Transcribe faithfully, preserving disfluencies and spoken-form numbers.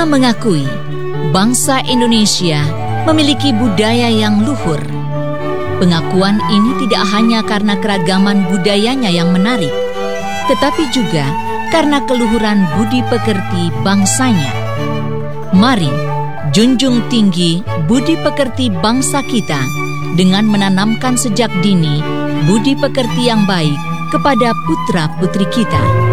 Kita mengakui bangsa Indonesia memiliki budaya yang luhur. Pengakuan ini tidak hanya karena keragaman budayanya yang menarik, tetapi juga karena keluhuran budi pekerti bangsanya. Mari junjung tinggi budi pekerti bangsa kita dengan menanamkan sejak dini budi pekerti yang baik kepada putra-putri kita.